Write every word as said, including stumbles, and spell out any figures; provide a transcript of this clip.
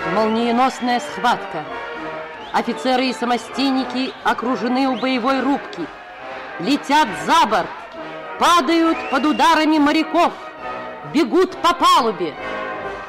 Молниеносная схватка. Офицеры и самостейники окружены у боевой рубки. Летят за борт, падают под ударами моряков, бегут по палубе.